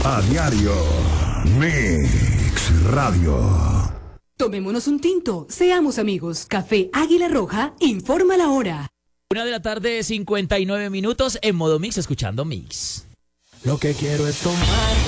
A diario. Mix Radio. Tomémonos un tinto, seamos amigos. Café Águila Roja informa la hora. 1:59 PM en modo Mix, escuchando Mix. Lo que quiero es tomar